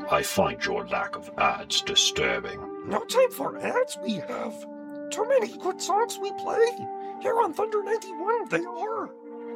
I find your lack of ads disturbing. No time for ads, we have. Too many good songs we play. Here on Thunder 91, they are.